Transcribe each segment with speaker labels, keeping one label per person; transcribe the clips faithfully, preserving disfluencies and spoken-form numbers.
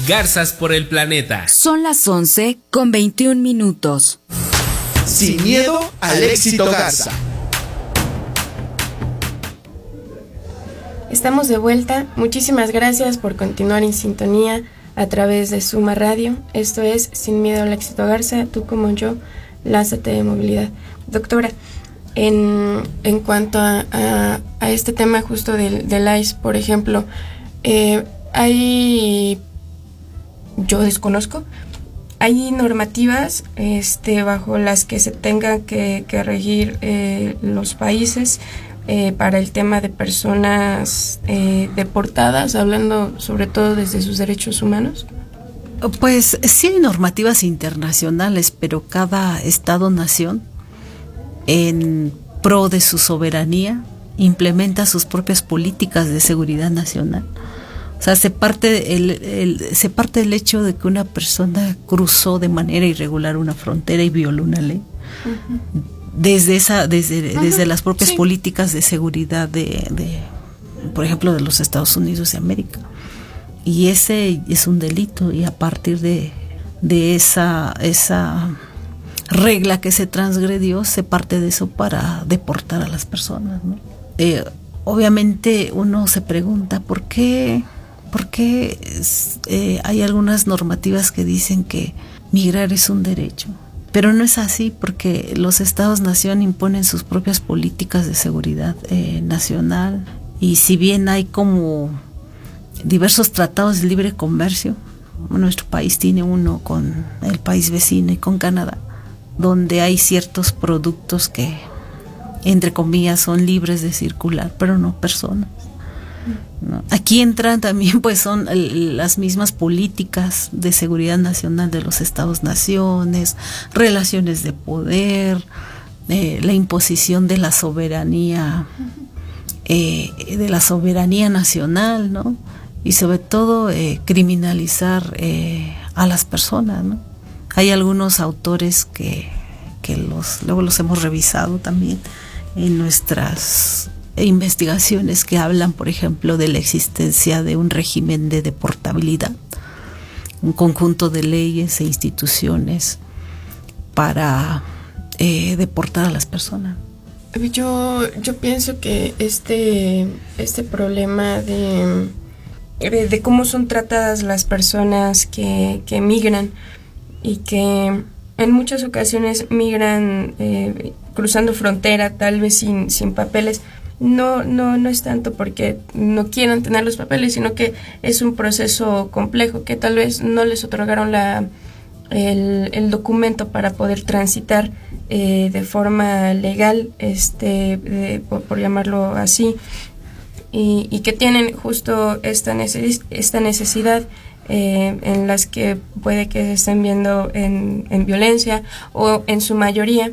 Speaker 1: Garzas por el planeta.
Speaker 2: Son las once con veintiún minutos.
Speaker 3: Sin miedo al éxito Garza.
Speaker 4: Estamos de vuelta. Muchísimas gracias por continuar en sintonía a través de Suma Radio. Esto es Sin Miedo al Éxito Garza, tú como yo, lánzate de movilidad. Doctora, en, en cuanto a, a, a este tema justo del, del I C E, por ejemplo, eh, hay, yo desconozco, hay normativas este, bajo las que se tengan que, que regir eh, los países Eh, para el tema de personas eh, deportadas, hablando sobre todo desde sus derechos humanos?
Speaker 5: Pues sí hay normativas internacionales, pero cada estado-nación, en pro de su soberanía, implementa sus propias políticas de seguridad nacional. O sea, se parte el, el, se parte del hecho de que una persona cruzó de manera irregular una frontera y violó una ley. Uh-huh. Desde esa, desde, uh-huh. desde las propias sí. políticas de seguridad de, de, por ejemplo, de los Estados Unidos de América. Y ese es un delito, y a partir de, de esa, esa regla que se transgredió, se parte de eso para deportar a las personas, ¿no? Eh, obviamente uno se pregunta por qué, por qué eh, hay algunas normativas que dicen que migrar es un derecho. Pero no es así, porque los estados-nación imponen sus propias políticas de seguridad eh, nacional, y si bien hay como diversos tratados de libre comercio, nuestro país tiene uno con el país vecino y con Canadá, donde hay ciertos productos que, entre comillas, son libres de circular, pero no personas. ¿No? Aquí entran también, pues, son el, las mismas políticas de seguridad nacional de los estados-naciones, relaciones de poder, eh, la imposición de la soberanía, eh, de la soberanía nacional, ¿no? Y sobre todo eh, criminalizar eh, a las personas, ¿no? Hay algunos autores que, que los, luego los hemos revisado también en nuestras investigaciones, que hablan, por ejemplo, de la existencia de un régimen de deportabilidad, un conjunto de leyes e instituciones para eh, deportar a las personas.
Speaker 4: Yo, yo pienso que este, este problema de, de, de cómo son tratadas las personas que, que migran, y que en muchas ocasiones migran eh, cruzando frontera, tal vez sin, sin papeles, No, no, no es tanto porque no quieran tener los papeles, sino que es un proceso complejo, que tal vez no les otorgaron la, el, el documento para poder transitar eh, de forma legal, este, de, por, por llamarlo así, y, y que tienen justo esta, neces- esta necesidad eh, en las que puede que se estén viendo en, en violencia, o en su mayoría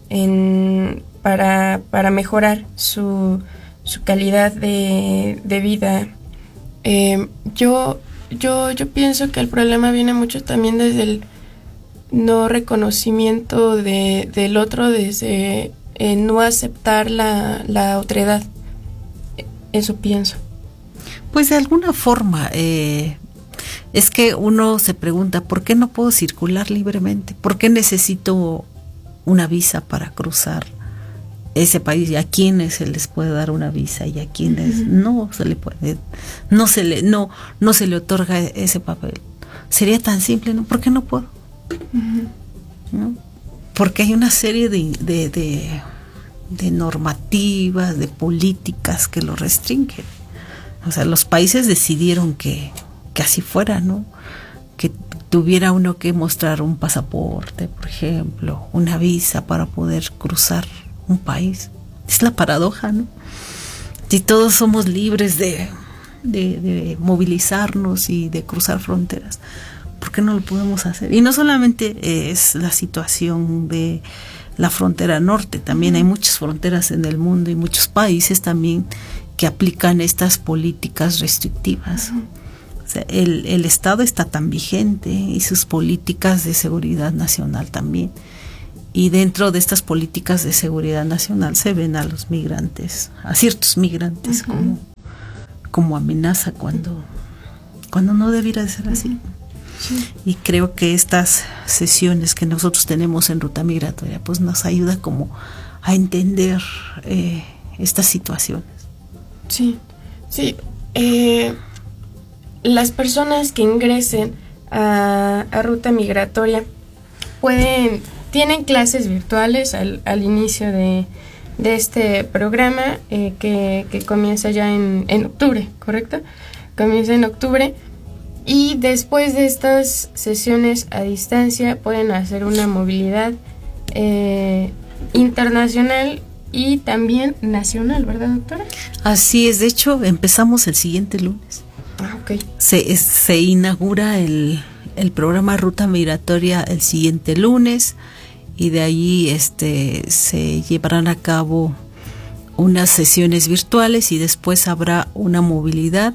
Speaker 4: en para, para mejorar su, su calidad de, de vida. Eh, yo, yo, yo pienso que el problema viene mucho también desde el no reconocimiento de, del otro, desde eh, no aceptar la, la otredad. Eso pienso.
Speaker 5: Pues de alguna forma, eh, es que uno se pregunta, ¿por qué no puedo circular libremente? ¿Por qué necesito una visa para cruzar ese país? ¿Y a quiénes se les puede dar una visa y a quiénes uh-huh. no se le puede, no se le, no, no se le otorga ese papel? Sería tan simple, ¿no? ¿Por qué no puedo? Uh-huh. ¿No? Porque hay una serie de, de, de, de normativas, de políticas que lo restringen. O sea, los países decidieron que, que así fuera, ¿no? Que tuviera uno que mostrar un pasaporte, por ejemplo, una visa para poder cruzar un país. Es la paradoja, ¿no? Si todos somos libres de, de, de movilizarnos y de cruzar fronteras, ¿por qué no lo podemos hacer? Y no solamente es la situación de la frontera norte, también hay muchas fronteras en el mundo y muchos países también que aplican estas políticas restrictivas. Uh-huh. O sea, el, el Estado está tan vigente y sus políticas de seguridad nacional también. Y dentro de estas políticas de seguridad nacional se ven a los migrantes, a ciertos migrantes, uh-huh. como, como amenaza cuando, cuando no debiera de ser así. Sí. Y creo que estas sesiones que nosotros tenemos en Ruta Migratoria pues nos ayuda como a entender eh, estas situaciones.
Speaker 4: Sí, sí. Eh, las personas que ingresen a, a Ruta Migratoria pueden, tienen clases virtuales al, al inicio de, de este programa eh, que, que comienza ya en, en octubre, ¿correcto? Comienza en octubre. Y después de estas sesiones a distancia pueden hacer una movilidad eh, internacional y también nacional, ¿verdad, doctora?
Speaker 5: Así es, de hecho empezamos el siguiente lunes.
Speaker 4: Ah, ok.
Speaker 5: Se, es, se inaugura el, el programa Ruta Migratoria el siguiente lunes y de ahí este, se llevarán a cabo unas sesiones virtuales y después habrá una movilidad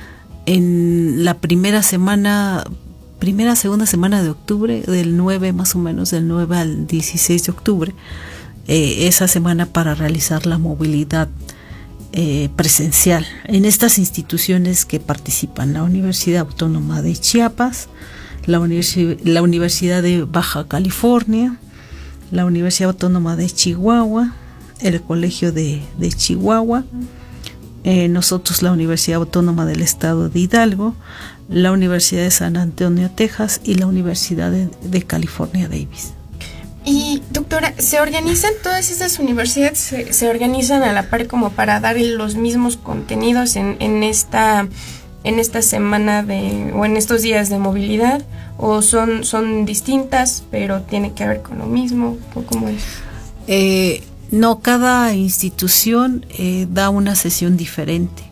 Speaker 5: en la primera semana, primera, segunda semana de octubre, del nueve más o menos, del nueve al dieciséis de octubre, eh, esa semana para realizar la movilidad eh, presencial en estas instituciones que participan: la Universidad Autónoma de Chiapas, la, Universi- la Universidad de Baja California, la Universidad Autónoma de Chihuahua, el Colegio de, de Chihuahua, Eh, nosotros la Universidad Autónoma del Estado de Hidalgo, la Universidad de San Antonio, Texas y la Universidad de, de California, Davis.
Speaker 4: Y doctora, ¿se organizan todas estas universidades, se, se organizan a la par como para dar los mismos contenidos en, en esta en esta semana de o en estos días de movilidad, o son son distintas pero tiene que ver con lo mismo, o cómo es?
Speaker 5: Eh, No, cada institución eh, da una sesión diferente.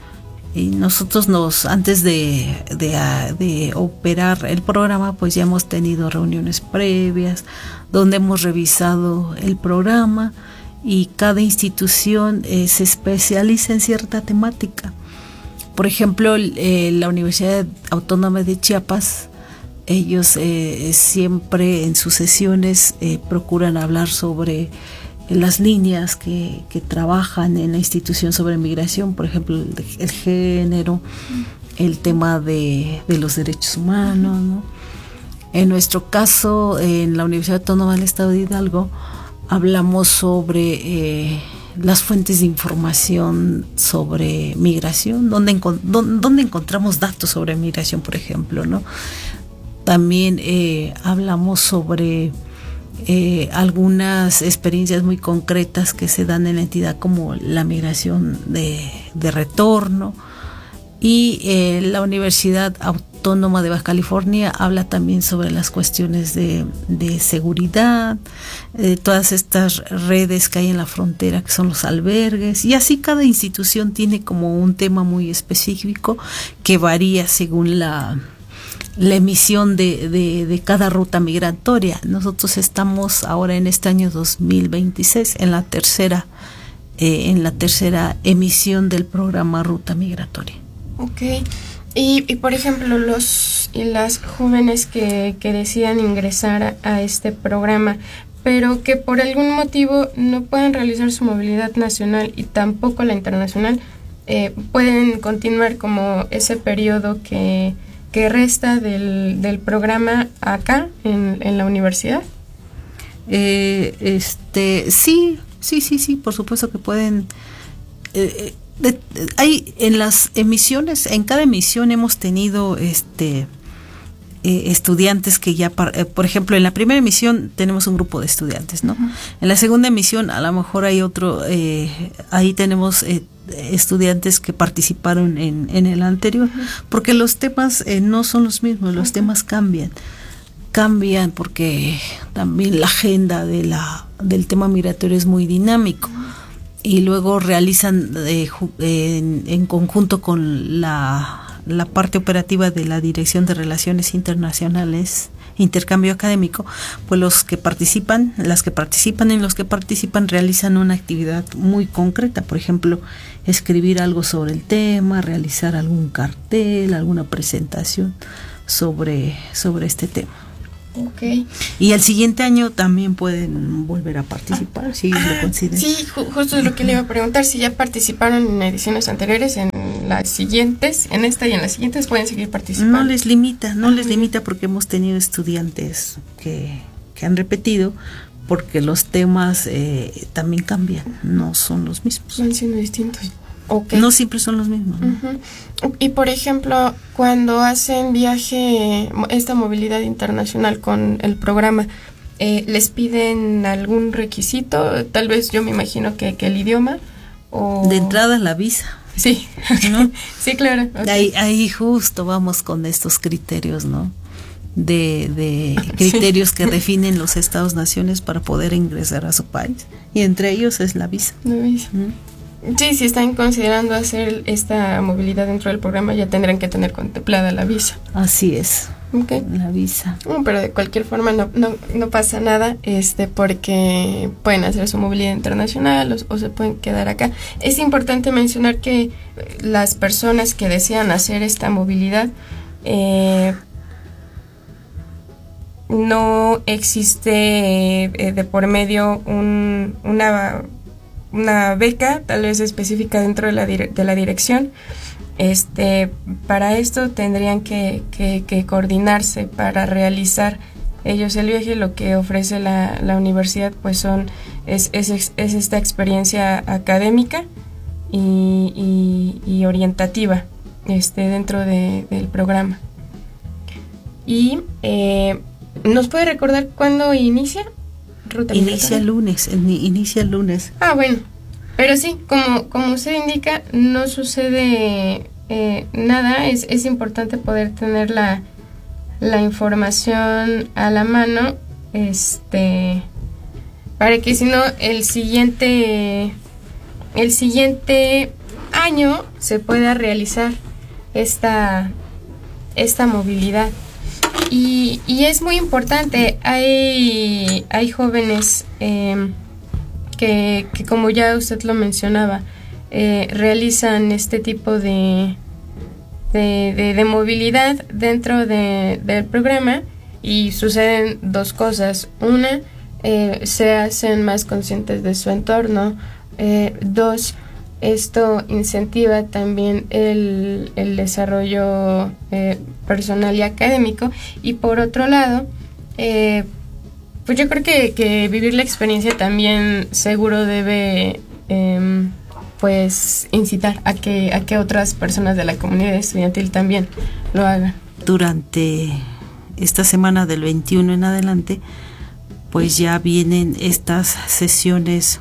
Speaker 5: Y nosotros nos, antes de, de, de operar el programa, pues ya hemos tenido reuniones previas, donde hemos revisado el programa y cada institución eh, se especializa en cierta temática. Por ejemplo, eh, la Universidad Autónoma de Chiapas, ellos eh, siempre en sus sesiones eh, procuran hablar sobre las líneas que, que trabajan en la institución sobre migración, por ejemplo, el, el género, el tema de, de los derechos humanos, ¿no? En nuestro caso, en la Universidad Autónoma del Estado de Hidalgo, hablamos sobre eh, las fuentes de información sobre migración, donde, donde encontramos datos sobre migración, por ejemplo, ¿no? También eh, hablamos sobre Eh, algunas experiencias muy concretas que se dan en la entidad, como la migración de, de retorno, y eh, la Universidad Autónoma de Baja California habla también sobre las cuestiones de, de seguridad, eh, todas estas redes que hay en la frontera, que son los albergues, y así cada institución tiene como un tema muy específico que varía según la la emisión de, de, de cada ruta migratoria. Nosotros estamos ahora en este año dos mil veintiséis en la tercera eh, en la tercera emisión del programa Ruta Migratoria.
Speaker 4: Okay. Y, y por ejemplo, los y las jóvenes que, que decidan ingresar a, a este programa, pero que por algún motivo no puedan realizar su movilidad nacional y tampoco la internacional, eh, pueden continuar como ese periodo que que resta del, del programa acá en, en la universidad.
Speaker 5: Eh, este sí, sí, sí, sí, por supuesto que pueden. Eh, de, de, hay en las emisiones, en cada emisión hemos tenido este eh, estudiantes que ya, eh, por ejemplo, en la primera emisión tenemos un grupo de estudiantes, ¿no? Uh-huh. En la segunda emisión a lo mejor hay otro, eh, ahí tenemos eh, estudiantes que participaron en, en el anterior, uh-huh. porque los temas eh, no son los mismos, los uh-huh. temas cambian, cambian porque también la agenda de la del tema migratorio es muy dinámico, uh-huh. y luego realizan eh, en, en conjunto con la la parte operativa de la Dirección de Relaciones Internacionales, Intercambio Académico, pues los que participan, las que participan y los que participan realizan una actividad muy concreta, por ejemplo, escribir algo sobre el tema, realizar algún cartel, alguna presentación sobre, sobre este tema.
Speaker 4: Okay.
Speaker 5: Y el siguiente año también pueden volver a participar, ah, si ah, lo consideran.
Speaker 4: Sí, ju- justo es lo que le iba a preguntar, si ya participaron en ediciones anteriores, en las siguientes, en esta y en las siguientes pueden seguir participando.
Speaker 5: No les limita, no ah, les limita porque hemos tenido estudiantes que, que han repetido, porque los temas eh, también cambian, no son los mismos.
Speaker 4: Van siendo distintos. Okay.
Speaker 5: No siempre son los mismos, ¿no?
Speaker 4: Uh-huh. Y por ejemplo, cuando hacen viaje, esta movilidad internacional con el programa, eh, ¿les piden algún requisito? Tal vez yo me imagino que, que el idioma. O...
Speaker 5: De entrada la visa.
Speaker 4: Sí, ¿no? Sí, claro. Okay.
Speaker 5: Ahí, ahí justo vamos con estos criterios, ¿no? De, de criterios sí. que definen los estados-naciones para poder ingresar a su país. Y entre ellos es la visa.
Speaker 4: La visa. ¿Mm? Sí, si están considerando hacer esta movilidad dentro del programa, ya tendrán que tener contemplada la visa.
Speaker 5: Así es.
Speaker 4: Okay.
Speaker 5: La visa.
Speaker 4: No, pero de cualquier forma no, no, no pasa nada, este, porque pueden hacer su movilidad internacional o, o se pueden quedar acá. Es importante mencionar que las personas que desean hacer esta movilidad, eh, no existe eh, de por medio un, una... una beca, tal vez específica dentro de la, dire- de la dirección. Este, para esto tendrían que, que, que coordinarse para realizar ellos el viaje. Lo que ofrece la, la universidad pues son es, es, es esta experiencia académica y, y, y orientativa este, dentro de, del programa. Y eh, ¿nos puede recordar cuándo inicia?
Speaker 5: Inicia el lunes, inicia el lunes.
Speaker 4: Ah, bueno, pero sí, como, como usted indica, no sucede eh, nada, es, es importante poder tener la, la información a la mano, este, para que si no, el siguiente, el siguiente año se pueda realizar esta, esta movilidad. Y, y es muy importante, hay, hay jóvenes eh, que, que, como ya usted lo mencionaba, eh, realizan este tipo de, de, de, de movilidad dentro de, del programa y suceden dos cosas. Una, eh, se hacen más conscientes de su entorno. Eh, dos, esto incentiva también el, el desarrollo eh, personal y académico. Y por otro lado, eh, pues yo creo que, que vivir la experiencia también seguro debe eh, pues incitar a que, a que otras personas de la comunidad estudiantil también lo hagan.
Speaker 5: Durante esta semana del veintiuno en adelante, pues ya vienen estas sesiones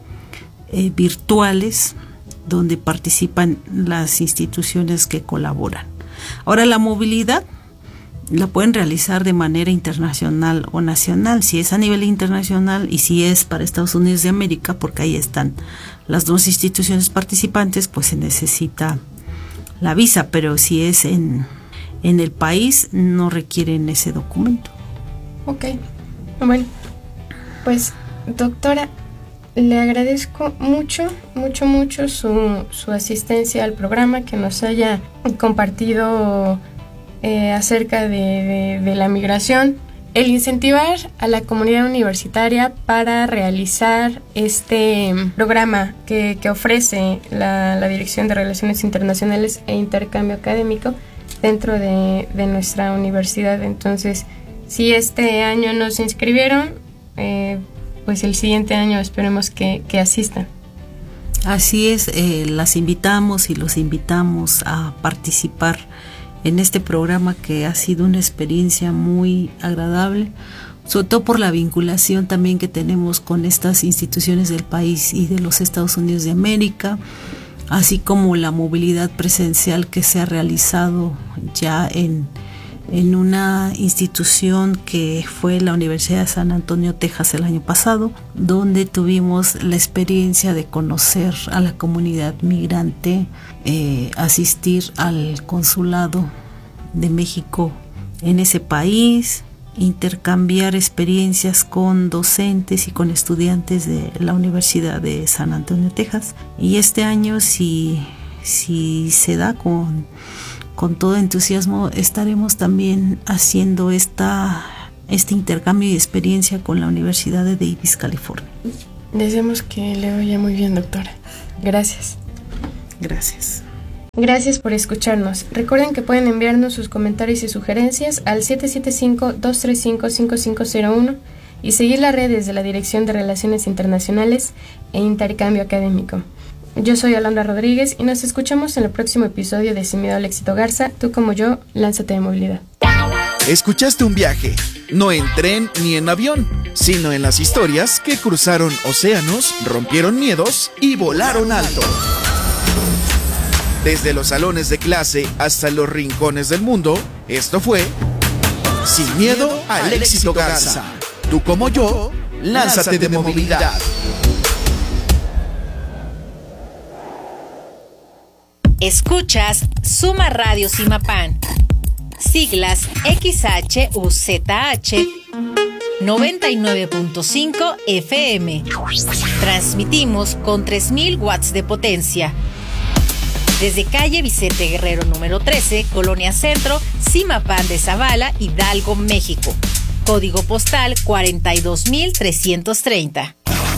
Speaker 5: eh, virtuales donde participan las instituciones que colaboran. Ahora, la movilidad la pueden realizar de manera internacional o nacional, si es a nivel internacional y si es para Estados Unidos de América, porque ahí están las dos instituciones participantes, pues se necesita la visa, pero si es en, en el país no requieren ese documento.
Speaker 4: Ok, bueno, pues doctora, le agradezco mucho, mucho, mucho su, su asistencia al programa, que nos haya compartido eh, acerca de, de, de la migración, el incentivar a la comunidad universitaria para realizar este programa que, que ofrece la, la Dirección de Relaciones Internacionales e Intercambio Académico dentro de, de nuestra universidad. Entonces, si este año no se inscribieron, eh, pues el siguiente año esperemos que, que asistan.
Speaker 5: Así es, eh, las invitamos y los invitamos a participar en este programa, que ha sido una experiencia muy agradable, sobre todo por la vinculación también que tenemos con estas instituciones del país y de los Estados Unidos de América, así como la movilidad presencial que se ha realizado ya en en una institución que fue la Universidad de San Antonio, Texas, el año pasado, donde tuvimos la experiencia de conocer a la comunidad migrante, eh, asistir al consulado de México en ese país, intercambiar experiencias con docentes y con estudiantes de la Universidad de San Antonio, Texas. Y este año, si, si se da con... con todo entusiasmo, estaremos también haciendo esta este intercambio y experiencia con la Universidad de Davis, California.
Speaker 4: Deseamos que le vaya muy bien, doctora. Gracias.
Speaker 5: Gracias.
Speaker 4: Gracias por escucharnos. Recuerden que pueden enviarnos sus comentarios y sugerencias al siete siete cinco, dos tres cinco, cinco cinco cero uno y seguir las redes de la Dirección de Relaciones Internacionales e Intercambio Académico. Yo soy Alondra Rodríguez y nos escuchamos en el próximo episodio de Sin Miedo al Éxito Garza. Tú como yo, lánzate de movilidad.
Speaker 3: Escuchaste un viaje, no en tren ni en avión, sino en las historias que cruzaron océanos, rompieron miedos y volaron alto. Desde los salones de clase hasta los rincones del mundo, esto fue Sin Miedo al Éxito Garza. Tú como yo, lánzate de movilidad.
Speaker 1: Escuchas Suma Radio Simapán, siglas X H U Z H noventa y nueve punto cinco F M. Transmitimos con tres mil watts de potencia. Desde calle Vicente Guerrero número trece, Colonia Centro, Simapán de Zavala, Hidalgo, México. Código postal cuarenta y dos mil trescientos treinta.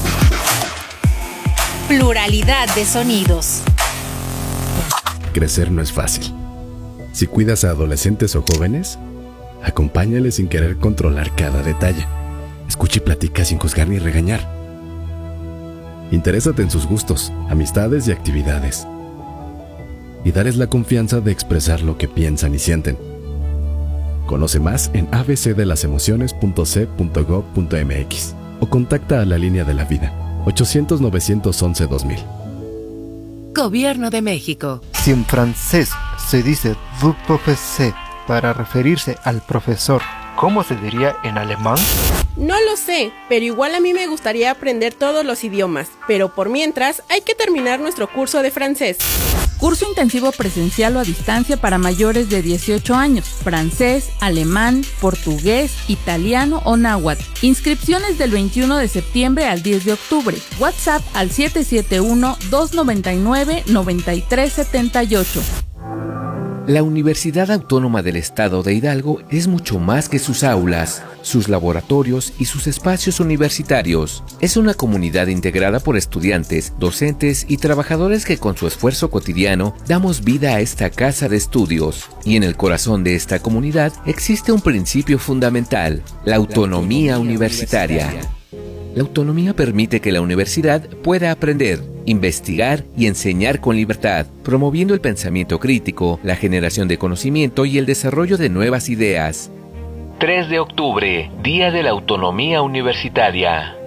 Speaker 1: Pluralidad de sonidos.
Speaker 6: Crecer no es fácil. Si cuidas a adolescentes o jóvenes, acompáñales sin querer controlar cada detalle. Escucha y platica sin juzgar ni regañar. Interésate en sus gustos, amistades y actividades. Y darles la confianza de expresar lo que piensan y sienten. Conoce más en a b c de las emociones punto c punto gov punto m x o contacta a la línea de la vida ochocientos, novecientos once, dos mil.
Speaker 7: Gobierno de México.
Speaker 8: Si en francés se dice vous professez para referirse al profesor, ¿cómo se diría en alemán?
Speaker 9: No lo sé, pero igual a mí me gustaría aprender todos los idiomas, pero por mientras hay que terminar nuestro curso de francés.
Speaker 10: Curso intensivo presencial o a distancia para mayores de dieciocho años, francés, alemán, portugués, italiano o náhuatl. Inscripciones del veintiuno de septiembre al diez de octubre. WhatsApp al siete siete uno, dos nueve nueve, nueve tres siete ocho.
Speaker 11: La Universidad Autónoma del Estado de Hidalgo es mucho más que sus aulas, sus laboratorios y sus espacios universitarios. Es una comunidad integrada por estudiantes, docentes y trabajadores que con su esfuerzo cotidiano damos vida a esta casa de estudios. Y en el corazón de esta comunidad existe un principio fundamental, la autonomía universitaria. La autonomía permite que la universidad pueda aprender, investigar y enseñar con libertad, promoviendo el pensamiento crítico, la generación de conocimiento y el desarrollo de nuevas ideas. tres de octubre, Día de la Autonomía Universitaria.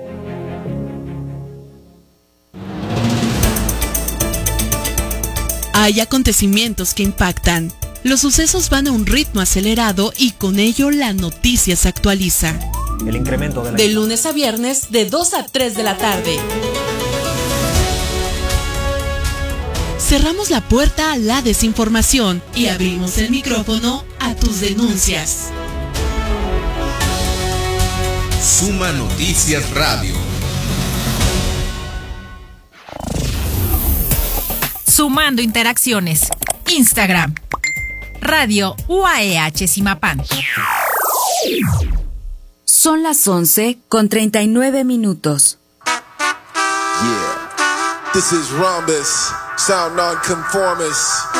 Speaker 12: Hay acontecimientos que impactan. Los sucesos van a un ritmo acelerado y con ello la noticia se actualiza.
Speaker 13: El incremento de la...
Speaker 12: De lunes a viernes, de dos a tres de la tarde. Cerramos la puerta a la desinformación y abrimos el micrófono a tus denuncias.
Speaker 14: Suma Noticias Radio.
Speaker 1: Sumando interacciones. Instagram. Radio U A E H Simapán.
Speaker 2: Son las once con treinta y nueve minutos.
Speaker 15: Yeah, this is Rhombus, sound non-conformist.